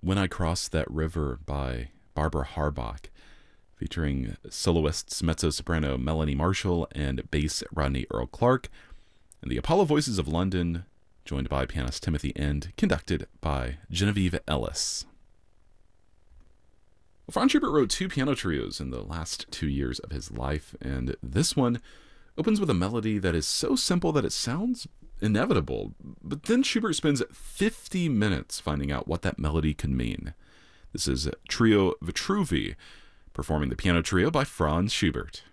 When I Crossed That River by Barbara Harbach, featuring soloists mezzo-soprano Melanie Marshall and bass Rodney Earl Clark, and the Apollo Voices of London, joined by pianist Timothy End, conducted by Genevieve Ellis. Well, Franz Schubert wrote 2 piano trios in the last 2 years of his life, and this one opens with a melody that is so simple that it sounds inevitable, but then Schubert spends 50 minutes finding out what that melody can mean. This is Trio Vitruvi, performing the piano trio by Franz Schubert.